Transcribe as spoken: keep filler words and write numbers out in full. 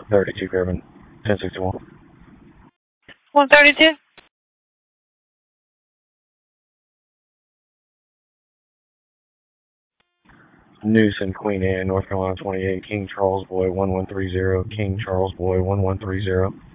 thirty-two Caravan, ten sixty-one. one thirty-two. Newsom, Queen Anne, North Carolina twenty-eight, King Charles Boy one one three zero, King Charles Boy one one three zero.